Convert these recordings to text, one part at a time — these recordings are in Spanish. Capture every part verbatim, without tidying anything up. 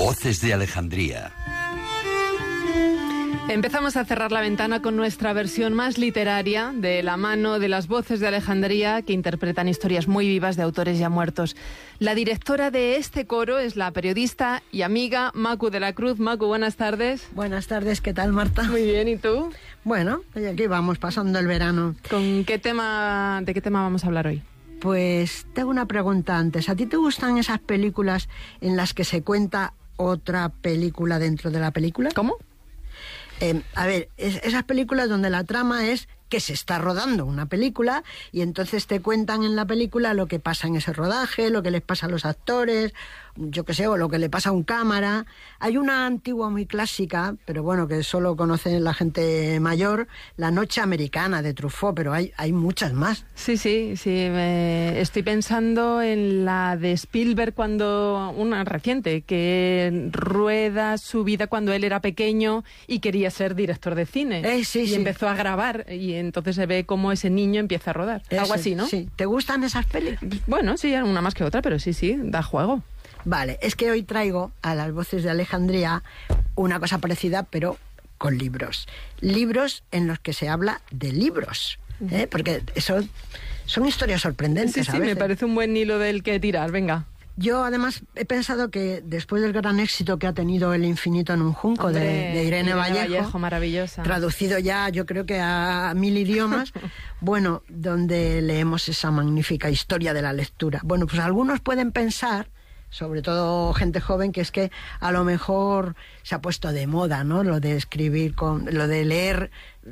Voces de Alejandría. Empezamos a cerrar la ventana con nuestra versión más literaria, de la mano de las Voces de Alejandría, que interpretan historias muy vivas de autores ya muertos. La directora de este coro es la periodista y amiga Macu de la Cruz. Macu, buenas tardes. Buenas tardes, ¿qué tal, Marta? Muy bien, ¿y tú? Bueno, pues aquí vamos, pasando el verano. ¿Con qué tema, de qué tema vamos a hablar hoy? Pues tengo una pregunta antes. ¿A ti te gustan esas películas en las que se cuenta otra película dentro de la película? ¿Cómo? Eh, a ver, es, esas películas donde la trama es que se está rodando una película y entonces te cuentan en la película lo que pasa en ese rodaje, lo que les pasa a los actores, yo qué sé, o lo que le pasa a un cámara. Hay una antigua muy clásica, pero bueno, que solo conoce la gente mayor, La Noche Americana de Truffaut, pero hay, hay muchas más. Sí, sí, sí. Me estoy pensando en la de Spielberg, cuando una reciente, que rueda su vida cuando él era pequeño y quería ser director de cine. Eh, sí, y sí. empezó a grabar y entonces se ve cómo ese niño empieza a rodar. Ese, Algo así, ¿no? Sí. ¿Te gustan esas pelis? Bueno, sí, una más que otra, pero sí, sí, da juego. Vale, es que hoy traigo a las Voces de Alejandría una cosa parecida, pero con libros. Libros en los que se habla de libros, ¿eh? Porque eso son historias sorprendentes. Sí, sí, a veces. Me parece un buen hilo del que tirar, venga. Yo, además, he pensado que después del gran éxito que ha tenido El infinito en un junco, Hombre, de, de Irene, Irene Vallejo, Vallejo, maravillosa, traducido ya, yo creo que a mil idiomas, bueno, donde leemos esa magnífica historia de la lectura. Bueno, pues algunos pueden pensar, sobre todo gente joven, que es que a lo mejor se ha puesto de moda, ¿no?, lo de escribir, con lo de leer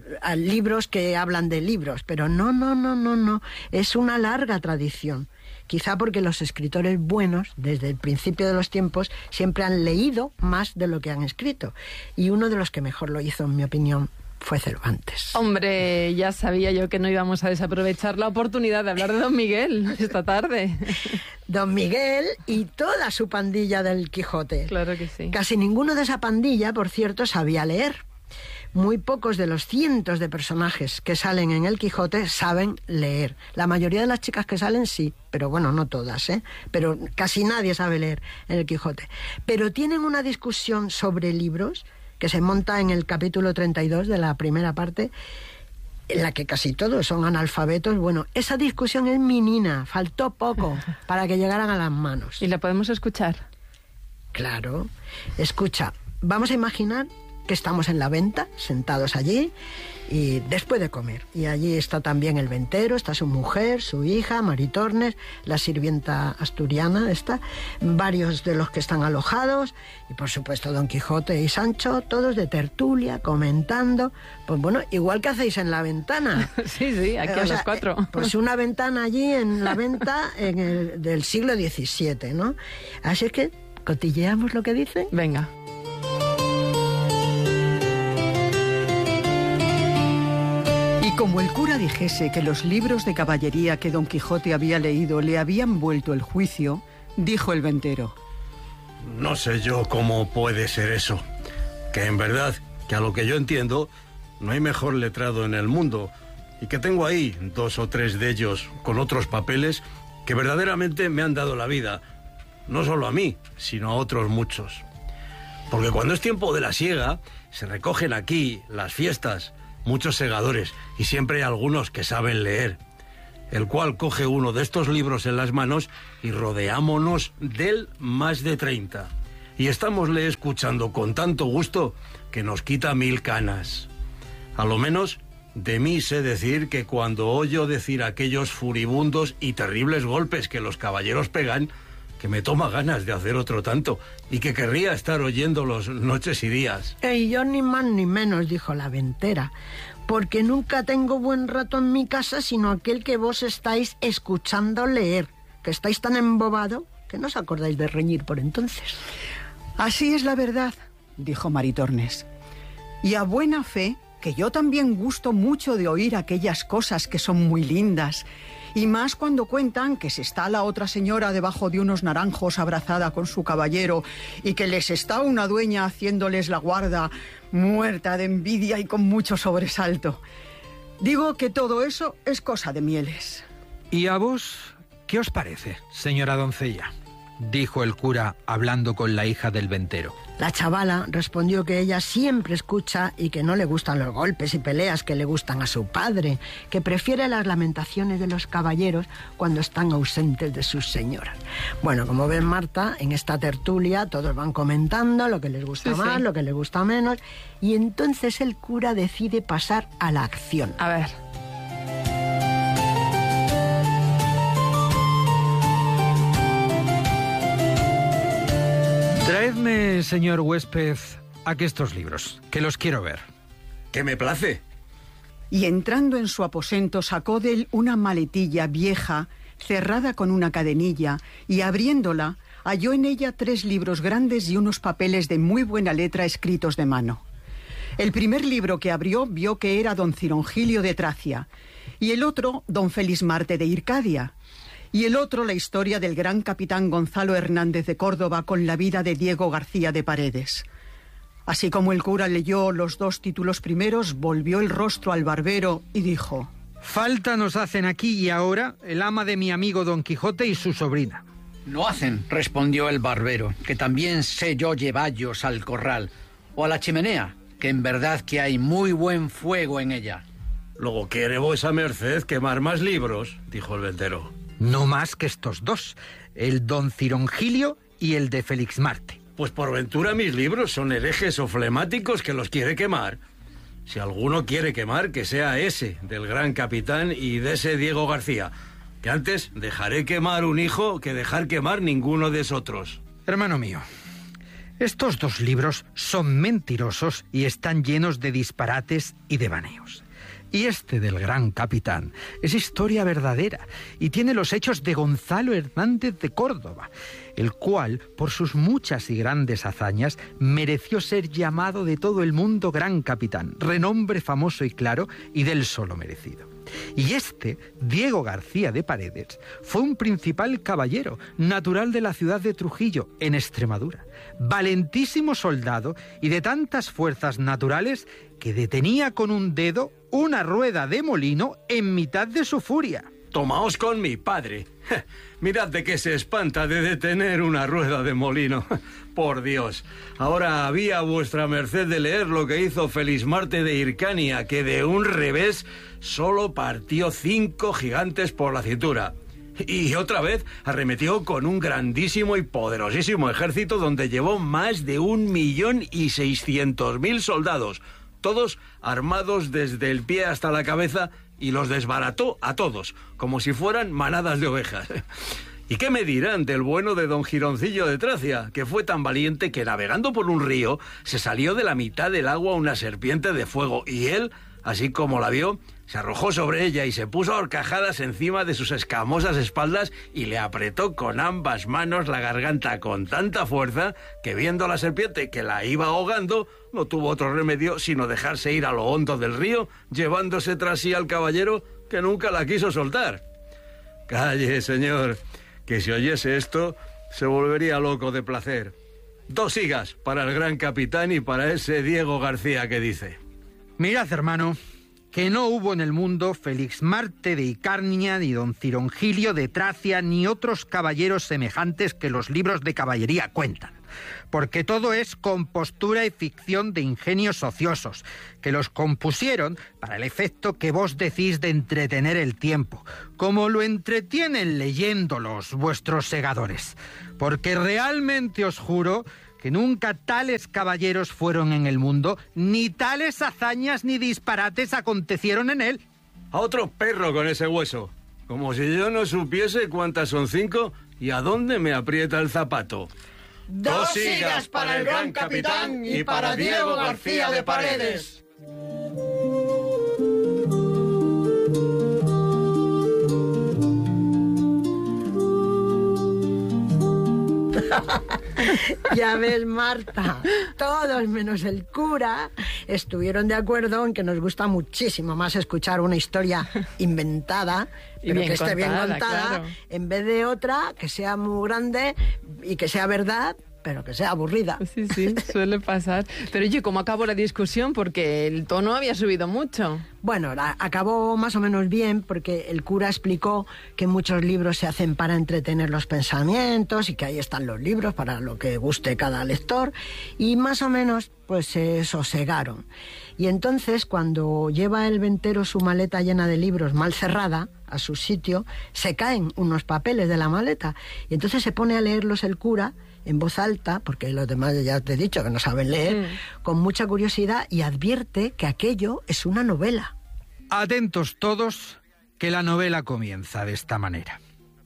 libros que hablan de libros, pero no, no, no, no, no, es una larga tradición. Quizá porque los escritores buenos, desde el principio de los tiempos, siempre han leído más de lo que han escrito. Y uno de los que mejor lo hizo, en mi opinión, fue Cervantes. Hombre, ya sabía yo que no íbamos a desaprovechar la oportunidad de hablar de Don Miguel esta tarde. Don Miguel y toda su pandilla del Quijote. Claro que sí. Casi ninguno de esa pandilla, por cierto, sabía leer. Muy pocos de los cientos de personajes que salen en el Quijote saben leer. La mayoría de las chicas que salen sí, pero bueno, no todas, ¿eh? Pero casi nadie sabe leer en el Quijote. Pero tienen una discusión sobre libros que se monta en el capítulo treinta y dos de la primera parte, en la que casi todos son analfabetos. Bueno, esa discusión es menina, faltó poco para que llegaran a las manos. ¿Y la podemos escuchar? Claro. Escucha, vamos a imaginar que estamos en la venta, sentados allí, y después de comer. Y allí está también el ventero, está su mujer, su hija, Maritornes, la sirvienta asturiana esta, varios de los que están alojados, y por supuesto Don Quijote y Sancho, todos de tertulia, comentando. Pues bueno, igual que hacéis en la ventana. Sí, sí, aquí Eh, a o sea, las cuatro. Pues una ventana allí en la venta en el, del siglo diecisiete, ¿no? Así es que cotilleamos lo que dicen. Venga. Y como el cura dijese que los libros de caballería que Don Quijote había leído le habían vuelto el juicio, dijo el ventero: No sé yo cómo puede ser eso, que en verdad, que a lo que yo entiendo, no hay mejor letrado en el mundo, y que tengo ahí dos o tres de ellos con otros papeles que verdaderamente me han dado la vida, no solo a mí, sino a otros muchos. Porque cuando es tiempo de la siega, se recogen aquí las fiestas, muchos segadores, y siempre hay algunos que saben leer, el cual coge uno de estos libros en las manos y rodeámonos del más de treinta. Y estámosle escuchando con tanto gusto que nos quita mil canas. A lo menos de mí sé decir que cuando oyo decir aquellos furibundos y terribles golpes que los caballeros pegan, que me toma ganas de hacer otro tanto y que querría estar oyéndolos noches y días. Y yo ni más ni menos, dijo la ventera, porque nunca tengo buen rato en mi casa sino aquel que vos estáis escuchando leer, que estáis tan embobado que no os acordáis de reñir por entonces. Así es la verdad, dijo Maritornes. Y a buena fe que yo también gusto mucho de oír aquellas cosas que son muy lindas, y más cuando cuentan que se está la otra señora debajo de unos naranjos abrazada con su caballero y que les está una dueña haciéndoles la guarda, muerta de envidia y con mucho sobresalto. Digo que todo eso es cosa de mieles. ¿Y a vos qué os parece, señora doncella? dijo el cura, hablando con la hija del ventero. La chavala respondió que ella siempre escucha y que no le gustan los golpes y peleas que le gustan a su padre, que prefiere las lamentaciones de los caballeros cuando están ausentes de sus señoras. Bueno, como ven, Marta, en esta tertulia todos van comentando lo que les gusta Sí, más, sí. lo que les gusta menos, y entonces el cura decide pasar a la acción. A ver. Traedme, señor huésped, aquestos libros, que los quiero ver. ¿Qué me place? Y entrando en su aposento sacó de él una maletilla vieja, cerrada con una cadenilla, y abriéndola, halló en ella tres libros grandes y unos papeles de muy buena letra escritos de mano. El primer libro que abrió vio que era don Cirongilio de Tracia, y el otro don Felismarte de Hircadia, y el otro la historia del gran capitán Gonzalo Hernández de Córdoba con la vida de Diego García de Paredes. Así como el cura leyó los dos títulos primeros, volvió el rostro al barbero y dijo: Falta nos hacen aquí y ahora el ama de mi amigo Don Quijote y su sobrina. No hacen, respondió el barbero, que también sé yo llevallos al corral, o a la chimenea, que en verdad que hay muy buen fuego en ella. Luego quiere vuesa merced quemar más libros, dijo el ventero. No más que estos dos, el don Cirongilio y el de Felixmarte. Pues por ventura mis libros son herejes o flemáticos que los quiere quemar. Si alguno quiere quemar, que sea ese, del gran capitán y de ese Diego García, que antes dejaré quemar un hijo que dejar quemar ninguno de esos. Hermano mío, estos dos libros son mentirosos y están llenos de disparates y devaneos. Y este del gran capitán es historia verdadera y tiene los hechos de Gonzalo Hernández de Córdoba, el cual, por sus muchas y grandes hazañas, mereció ser llamado de todo el mundo gran capitán, renombre famoso y claro y del solo merecido. Y este, Diego García de Paredes, fue un principal caballero, natural de la ciudad de Trujillo, en Extremadura, valentísimo soldado y de tantas fuerzas naturales que detenía con un dedo una rueda de molino en mitad de su furia. Tomaos con mi padre. Mirad de qué se espanta de detener una rueda de molino. Por Dios. Ahora había vuestra merced de leer lo que hizo Felismarte de Hircania, que de un revés solo partió cinco gigantes por la cintura. Y otra vez arremetió con un grandísimo y poderosísimo ejército donde llevó más de un millón y seiscientos mil soldados, todos armados desde el pie hasta la cabeza, y los desbarató a todos, como si fueran manadas de ovejas. ¿Y qué me dirán del bueno de don Gironcillo de Tracia, que fue tan valiente que navegando por un río se salió de la mitad del agua una serpiente de fuego, y él, así como la vio, se arrojó sobre ella y se puso a horcajadas encima de sus escamosas espaldas y le apretó con ambas manos la garganta con tanta fuerza que, viendo a la serpiente que la iba ahogando, no tuvo otro remedio sino dejarse ir a lo hondo del río, llevándose tras sí al caballero, que nunca la quiso soltar. Calle, señor, que si oyese esto se volvería loco de placer. Dos higas para el gran capitán y para ese Diego García que dice. Mirad, hermano, que no hubo en el mundo Felixmarte de Hircania, ni don Cirongilio de Tracia, ni otros caballeros semejantes que los libros de caballería cuentan, porque todo es compostura y ficción de ingenios ociosos, que los compusieron para el efecto que vos decís de entretener el tiempo, como lo entretienen leyéndolos vuestros segadores, porque realmente os juro que nunca tales caballeros fueron en el mundo, ni tales hazañas ni disparates acontecieron en él. A otro perro con ese hueso, como si yo no supiese cuántas son cinco y a dónde me aprieta el zapato. Dos higas para el gran capitán y para Diego García de Paredes. Ya ves, Marta, todos menos el cura estuvieron de acuerdo en que nos gusta muchísimo más escuchar una historia inventada, Y pero bien que esté bien contada, contada, claro. en vez de otra que sea muy grande y que sea verdad, pero que sea aburrida. Sí, sí, suele pasar. Pero oye, ¿cómo acabó la discusión? Porque el tono había subido mucho. Bueno, la, acabó más o menos bien porque el cura explicó que muchos libros se hacen para entretener los pensamientos y que ahí están los libros para lo que guste cada lector, y más o menos pues se sosegaron. Y entonces, cuando lleva el ventero su maleta llena de libros mal cerrada a su sitio, se caen unos papeles de la maleta y entonces se pone a leerlos el cura en voz alta, porque los demás ya te he dicho que no saben leer, mm. con mucha curiosidad, y advierte que aquello es una novela. Atentos todos, que la novela comienza de esta manera.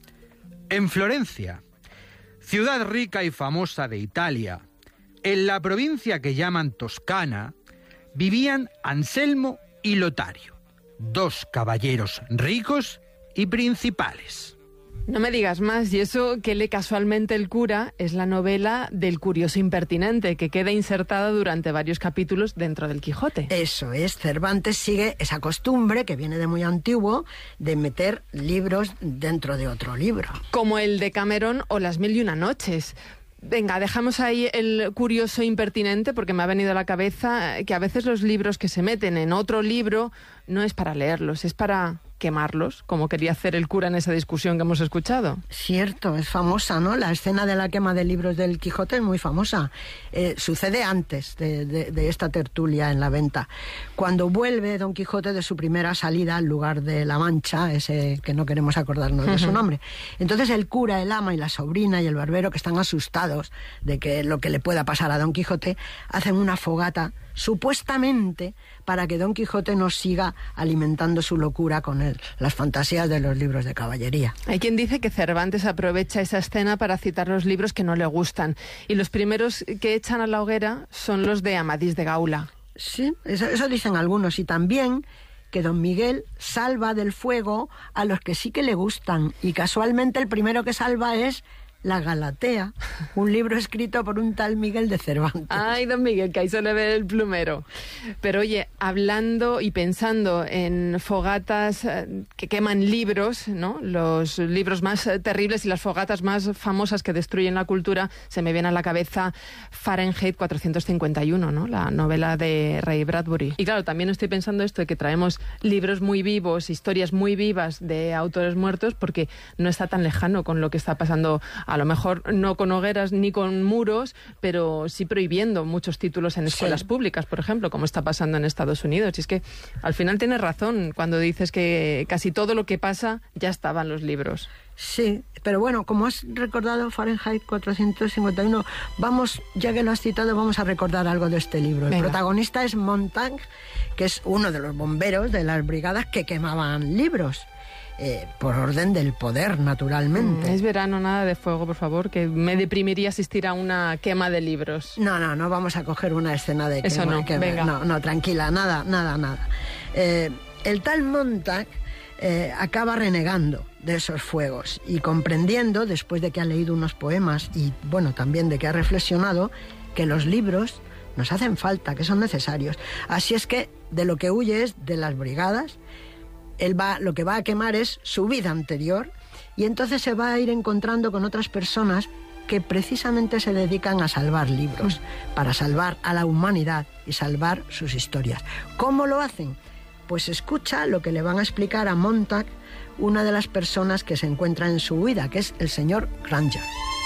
En Florencia, ciudad rica y famosa de Italia, en la provincia que llaman Toscana, vivían Anselmo y Lotario, dos caballeros ricos y principales. No me digas más, y eso que lee casualmente el cura es la novela del curioso impertinente, que queda insertada durante varios capítulos dentro del Quijote. Eso es, Cervantes sigue esa costumbre, que viene de muy antiguo, de meter libros dentro de otro libro. Como el de Cameron o Las Mil y Una Noches. Venga, dejamos ahí el curioso impertinente, porque me ha venido a la cabeza que a veces los libros que se meten en otro libro no es para leerlos, es para quemarlos, como quería hacer el cura en esa discusión que hemos escuchado. Cierto, es famosa, ¿no? La escena de la quema de libros del Quijote es muy famosa. Eh, sucede antes de, de, de esta tertulia en la venta. Cuando vuelve Don Quijote de su primera salida al lugar de La Mancha, ese que no queremos acordarnos de su nombre. Entonces el cura, el ama y la sobrina y el barbero, que están asustados de que lo que le pueda pasar a Don Quijote, hacen una fogata supuestamente para que Don Quijote no siga alimentando su locura con el, las fantasías de los libros de caballería. Hay quien dice que Cervantes aprovecha esa escena para citar los libros que no le gustan, y los primeros que echan a la hoguera son los de Amadís de Gaula. Sí, eso, eso dicen algunos, y también que Don Miguel salva del fuego a los que sí que le gustan, y casualmente el primero que salva es La Galatea, un libro escrito por un tal Miguel de Cervantes. Ay, Don Miguel, que ahí se le ve el plumero. Pero oye, hablando y pensando en fogatas eh, que queman libros, ¿no? Los libros más eh, terribles y las fogatas más famosas que destruyen la cultura, se me viene a la cabeza Fahrenheit cuatrocientos cincuenta y uno, ¿no? La novela de Ray Bradbury. Y claro, también estoy pensando esto de que traemos libros muy vivos, historias muy vivas de autores muertos, porque no está tan lejano con lo que está pasando. A lo mejor no con hogueras ni con muros, pero sí prohibiendo muchos títulos en escuelas sí. públicas, por ejemplo, como está pasando en Estados Unidos. Y es que al final tienes razón cuando dices que casi todo lo que pasa ya estaba en los libros. Sí, pero bueno, como has recordado Fahrenheit cuatrocientos cincuenta y uno, vamos, ya que lo has citado, vamos a recordar algo de este libro. Venga. El protagonista es Montag, que es uno de los bomberos de las brigadas que quemaban libros. Eh, por orden del poder, naturalmente. Mm, es verano, nada de fuego, por favor, que me deprimiría asistir a una quema de libros. No, no, no vamos a coger una escena de quema. Eso no, quema. venga. No, no, tranquila, nada, nada, nada. Eh, el tal Montag eh, acaba renegando de esos fuegos y comprendiendo, después de que ha leído unos poemas y, bueno, también de que ha reflexionado, que los libros nos hacen falta, que son necesarios. Así es que de lo que huye es de las brigadas. Él va, lo que va a quemar es su vida anterior, y entonces se va a ir encontrando con otras personas que precisamente se dedican a salvar libros, para salvar a la humanidad y salvar sus historias. ¿Cómo lo hacen? Pues escucha lo que le van a explicar a Montag una de las personas que se encuentra en su huida, que es el señor Granger.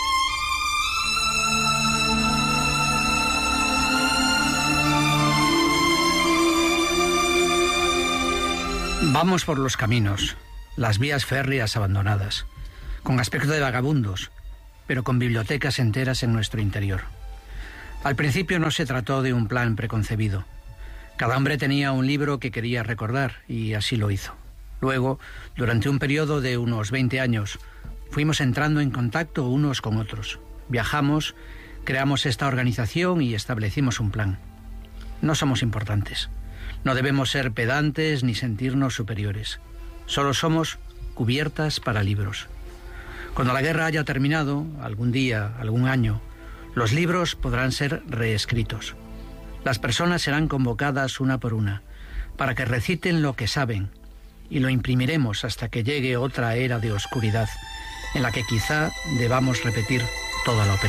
Vamos por los caminos, las vías férreas abandonadas, con aspecto de vagabundos, pero con bibliotecas enteras en nuestro interior. Al principio no se trató de un plan preconcebido. Cada hombre tenía un libro que quería recordar, y así lo hizo. Luego, durante un periodo de unos veinte años, fuimos entrando en contacto unos con otros. Viajamos, creamos esta organización y establecimos un plan. No somos importantes. No debemos ser pedantes ni sentirnos superiores. Solo somos cubiertas para libros. Cuando la guerra haya terminado, algún día, algún año, los libros podrán ser reescritos. Las personas serán convocadas una por una para que reciten lo que saben, y lo imprimiremos hasta que llegue otra era de oscuridad en la que quizá debamos repetir toda la operación.